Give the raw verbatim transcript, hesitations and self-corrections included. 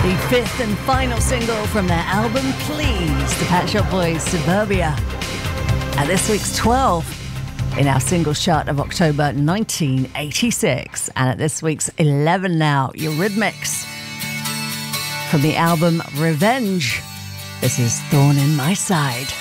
The fifth and final single from their album Please, the Pet Shop Boys' Suburbia. At this week's twelve in our singles chart of October nineteen eighty-six. And at this week's eleven now, Eurythmics. From the album Revenge, this is Thorn in My Side.